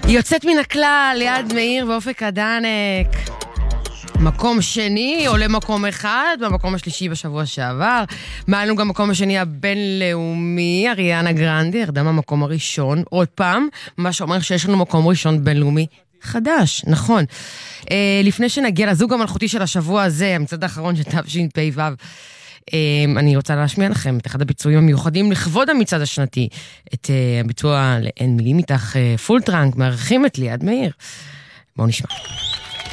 יוצאת מן הכלל ליד מאיר ואופק הדנק. מקום שני עולה מקום אחד, במקום השלישי בשבוע שעבר. מעלנו גם מקום השני הבינלאומי, אריאנה גרנדי, ירדה מהמקום הראשון. עוד פעם, מה שאומר שיש לנו מקום ראשון בינלאומי חדש, נכון. לפני שנגיע לזוג המלכותי של השבוע הזה, המצעד האחרון של תשפ"ו, אני רוצה להשמיע לכם את אחד הביצועים המיוחדים לכבוד המצעד השנתי, את הביצוע לאין מילים איתך פול טראנק, מארחים את ליעד מאיר. בואו נשמע.